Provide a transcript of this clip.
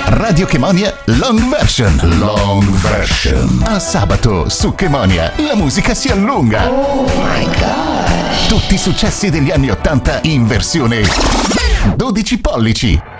Radio Chemonia Long Version. Long Version. A sabato su Chemonia la musica si allunga. Oh my gosh. Tutti i successi degli anni '80 in versione 12 pollici.